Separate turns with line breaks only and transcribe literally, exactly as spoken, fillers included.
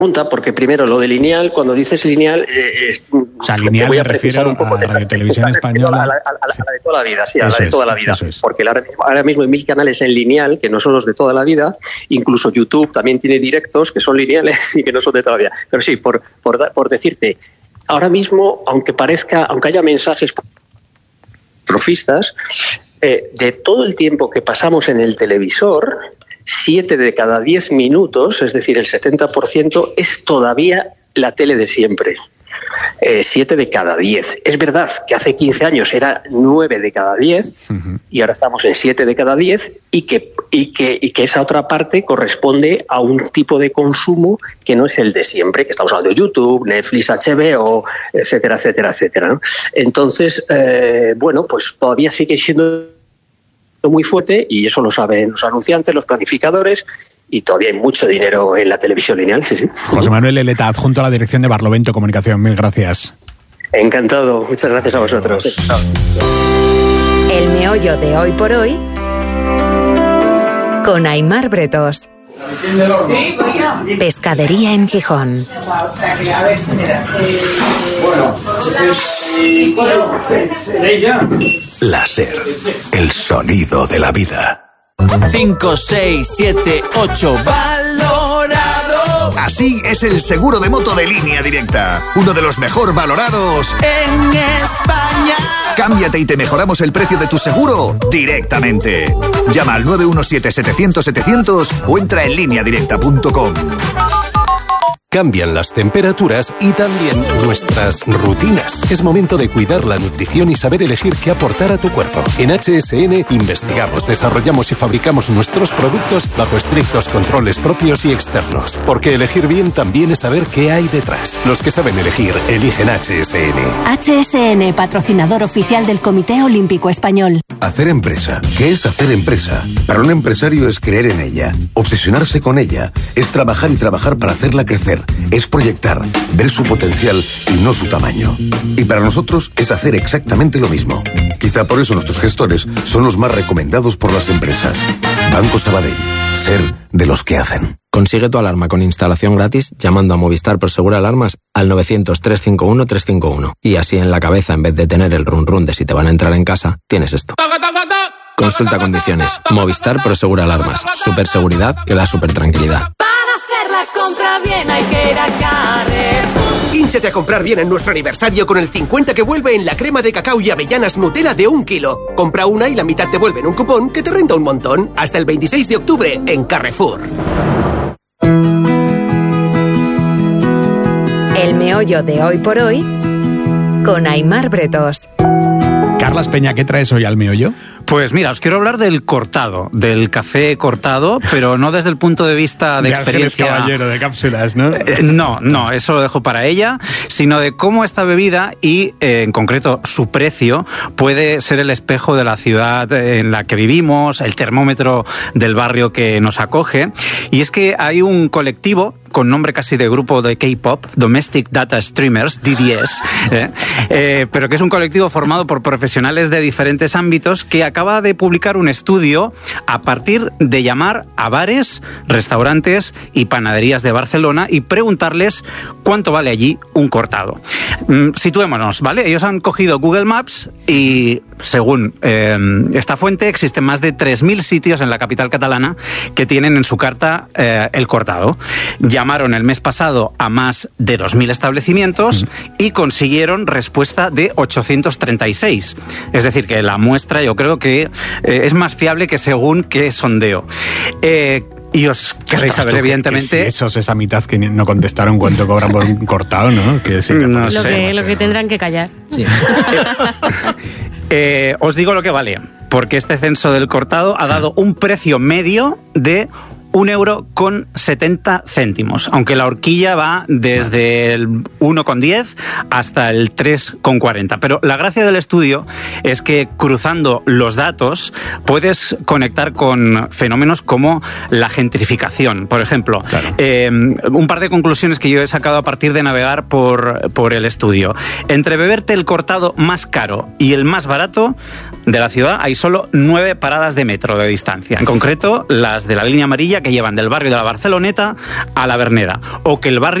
Porque primero lo de lineal, cuando dices lineal, eh, es,
o sea, lineal
te voy a
me
precisar un poco
a Radio Televisión Española.
A la, a, la, a la de toda la vida, sí, a la de toda
es,
la vida.
Es.
Porque ahora mismo, ahora mismo hay mil canales en lineal que no son los de toda la vida. Incluso YouTube también tiene directos que son lineales y que no son de toda la vida. Pero sí, por, por, por decirte, ahora mismo, aunque parezca, aunque haya mensajes profistas, eh, de todo el tiempo que pasamos en el televisor, siete de cada diez minutos, es decir, el setenta por ciento, es todavía la tele de siempre. Eh, siete de cada diez. Es verdad que hace quince años era nueve de cada diez uh-huh. y ahora estamos en siete de cada diez y que, y, que, y que esa otra parte corresponde a un tipo de consumo que no es el de siempre, que estamos hablando de YouTube, Netflix, H B O, etcétera, etcétera, etcétera, ¿no? Entonces, eh, bueno, pues todavía sigue siendo muy fuerte y eso lo saben los anunciantes, los planificadores, y todavía hay mucho dinero en la televisión lineal. Sí, sí.
José Manuel Eleta, adjunto a la dirección de Barlovento Comunicación, mil gracias.
Encantado, muchas gracias a vosotros.
El meollo de Hoy por Hoy con Aimar Bretos. Pescadería en Gijón.
La SER, el sonido de la vida.
cinco, seis, siete, ocho, valorado.
Así es el seguro de moto de Línea Directa, uno de los mejor valorados
en España.
Cámbiate y te mejoramos el precio de tu seguro directamente. Llama al nueve uno siete, setecientos, setecientos o entra en línea directa punto com.
Cambian las temperaturas y también nuestras rutinas. Es momento de cuidar la nutrición y saber elegir qué aportar a tu cuerpo. En H S N investigamos, desarrollamos y fabricamos nuestros productos bajo estrictos controles propios y externos. Porque elegir bien también es saber qué hay detrás. Los que saben elegir, eligen H S N.
H S N, patrocinador oficial del Comité Olímpico Español.
Hacer empresa. ¿Qué es hacer empresa? Para un empresario es creer en ella, obsesionarse con ella, es trabajar y trabajar para hacerla crecer. Es proyectar, ver su potencial y no su tamaño. Y para nosotros es hacer exactamente lo mismo. Quizá por eso nuestros gestores son los más recomendados por las empresas. Banco Sabadell. Ser de los que hacen.
Consigue tu alarma con instalación gratis llamando a Movistar Prosegur Alarmas al novecientos, trescientos cincuenta y uno, trescientos cincuenta y uno. Y así en la cabeza, en vez de tener el run run de si te van a entrar en casa, tienes esto. Consulta condiciones. Movistar Prosegur Alarmas. Super seguridad que da super tranquilidad.
Compra bien, hay que ir a Carrefour.
Hínchate a comprar bien en nuestro aniversario con el cincuenta que vuelve en la crema de cacao y avellanas Nutella de un kilo. Compra una y la mitad te vuelve en un cupón que te renta un montón. Hasta el veintiséis de octubre en Carrefour.
El meollo de Hoy por Hoy con Aimar Bretos.
Carlas Peña, ¿qué traes hoy al meollo?
Pues mira, os quiero hablar del cortado, del café cortado, pero no desde el punto de vista de, de experiencia...
Ángeles Caballero, de cápsulas, ¿no?
Eh, no, no, eso lo dejo para ella, sino de cómo esta bebida y, eh, en concreto, su precio puede ser el espejo de la ciudad en la que vivimos, el termómetro del barrio que nos acoge. Y es que hay un colectivo con nombre casi de grupo de K-pop, Domestic Data Streamers, D D S, eh, eh, pero que es un colectivo formado por profesionales de diferentes ámbitos que acaba de publicar un estudio a partir de llamar a bares, restaurantes y panaderías de Barcelona y preguntarles cuánto vale allí un cortado. Mm, situémonos, ¿vale? Ellos han cogido Google Maps y, según eh, esta fuente, existen más de tres mil sitios en la capital catalana que tienen en su carta eh, el cortado. Llamaron el mes pasado a más de dos mil establecimientos y consiguieron respuesta de ochocientos treinta y seis. Es decir, que la muestra yo creo que eh, es más fiable que según qué sondeo. Eh, Y os queréis saber,
tú,
evidentemente...
Que, que si esos, esa mitad que no contestaron cuánto cobran por un cortado, ¿no? Que sí, que
no
sé,
lo, que,
no
lo
sé.
que tendrán que callar. Sí.
eh, os digo lo que vale, porque este censo del cortado ha dado un precio medio de un euro con setenta céntimos, aunque la horquilla va desde el uno con diez hasta el tres con cuarenta. Pero la gracia del estudio es que cruzando los datos puedes conectar con fenómenos como la gentrificación, por ejemplo. Claro. Eh, un par de conclusiones que yo he sacado a partir de navegar por, por el estudio. Entre beberte el cortado más caro y el más barato de la ciudad hay solo nueve paradas de metro de distancia. En concreto, las de la línea amarilla, que llevan del barrio de la Barceloneta a la Verneda, o que el barrio